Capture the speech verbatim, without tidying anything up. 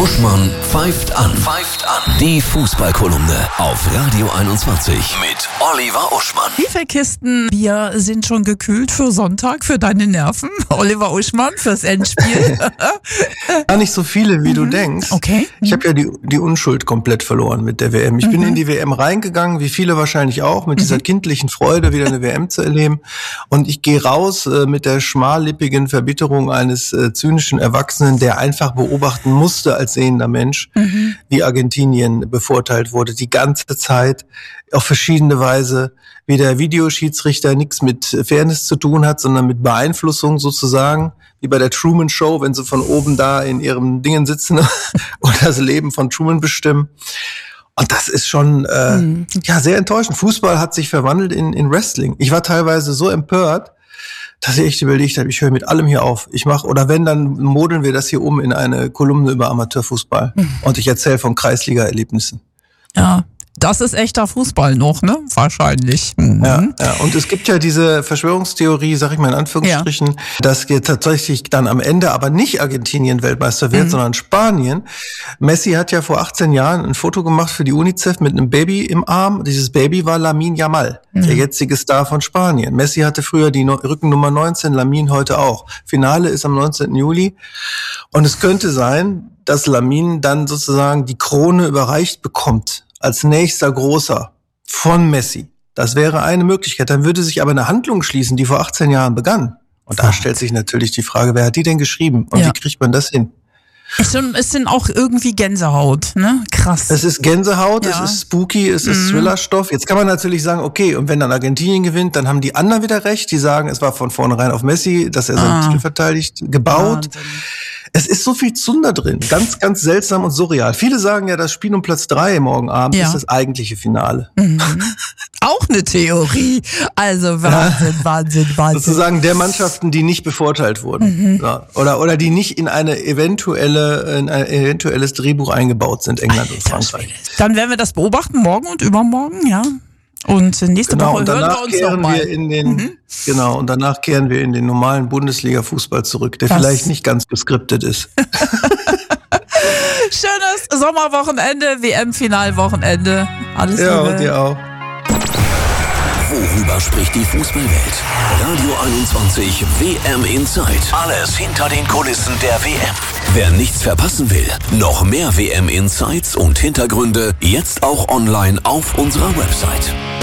Uschmann pfeift an. Pfeift an. Die Fußballkolumne auf Radio einundzwanzig mit Oliver Uschmann. Wie viele Kisten Bier sind schon gekühlt für Sonntag, für deine Nerven? Oliver Uschmann fürs Endspiel. Gar nicht so viele, wie mhm. du denkst. Okay. Ich habe ja die, die Unschuld komplett verloren mit der W M. Ich mhm. bin in die W M reingegangen, wie viele wahrscheinlich auch, mit mhm. dieser kindlichen Freude, wieder eine W M zu erleben. Und ich gehe raus äh, mit der schmallippigen Verbitterung eines äh, zynischen Erwachsenen, der einfach beobachten musste als sehender Mensch, mhm. wie Argentinien bevorteilt wurde, die ganze Zeit, auf verschiedene Weise, wie der Videoschiedsrichter nichts mit Fairness zu tun hat, sondern mit Beeinflussung sozusagen, wie bei der Truman Show, wenn sie von oben da in ihrem Dingen sitzen und das Leben von Truman bestimmen. Und das ist schon äh, mhm. ja sehr enttäuschend. Fußball hat sich verwandelt in, in Wrestling. Ich war teilweise so empört, dass ich echt überlegt habe, ich höre mit allem hier auf. Ich mache, oder wenn, dann modeln wir das hier um in eine Kolumne über Amateurfußball. Mhm. Und ich erzähle von Kreisliga-Erlebnissen. Ja. Das ist echter Fußball noch, ne? Wahrscheinlich. Mhm. Ja, ja, und es gibt ja diese Verschwörungstheorie, sag ich mal in Anführungsstrichen, ja. dass jetzt tatsächlich dann am Ende aber nicht Argentinien Weltmeister wird, mhm. sondern Spanien. Messi hat ja vor achtzehn Jahren ein Foto gemacht für die UNICEF mit einem Baby im Arm. Dieses Baby war Lamine Yamal, mhm. der jetzige Star von Spanien. Messi hatte früher die Rückennummer neunzehn, Lamine heute auch. Finale ist am neunzehnten Juli. Und es könnte sein, dass Lamine dann sozusagen die Krone überreicht bekommt als nächster Großer von Messi. Das wäre eine Möglichkeit. Dann würde sich aber eine Handlung schließen, die vor achtzehn Jahren begann. Und da stellt sich natürlich die Frage, wer hat die denn geschrieben? Und ja. wie kriegt man das hin? Es sind, es sind auch irgendwie Gänsehaut, ne? Krass. Es ist Gänsehaut, ja. es ist spooky, es ist Mhm. Thrillerstoff. Jetzt kann man natürlich sagen, okay, und wenn dann Argentinien gewinnt, dann haben die anderen wieder recht. Die sagen, es war von vornherein auf Messi, dass er seinen Ah. Titel verteidigt, gebaut. Wahnsinn. Es ist so viel Zunder drin. Ganz, ganz seltsam und surreal. Viele sagen ja, das Spiel um Platz drei morgen Abend Ja. ist das eigentliche Finale. Mhm. Auch eine Theorie. Also Wahnsinn, ja. Wahnsinn, Wahnsinn. Sozusagen der Mannschaften, die nicht bevorteilt wurden. Mhm. Ja. Oder, oder die nicht in eine eventuelle, in ein eventuelles Drehbuch eingebaut sind, England und Frankreich. Dann werden wir das beobachten, morgen und übermorgen, ja. Und nächste Genau, Woche und hören danach wir uns kehren nochmal. wir in den, Mhm. genau, und danach kehren wir in den normalen Bundesliga-Fußball zurück, der Das- vielleicht nicht ganz geskriptet ist. Schönes Sommerwochenende, W M-Finalwochenende. Alles Ja, Liebe. und dir auch. Worüber spricht die Fußballwelt? Radio einundzwanzig W M Inside. Alles hinter den Kulissen der W M. Wer nichts verpassen will, noch mehr W M Insights und Hintergründe jetzt auch online auf unserer Website.